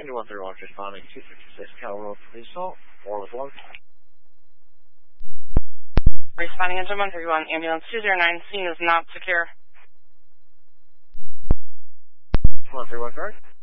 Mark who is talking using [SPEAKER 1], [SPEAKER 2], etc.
[SPEAKER 1] 131 responding 256 Cal Road Police Assault, 4 with 1.
[SPEAKER 2] Responding engine 131, ambulance 209, scene is not secure.
[SPEAKER 1] 131 correct.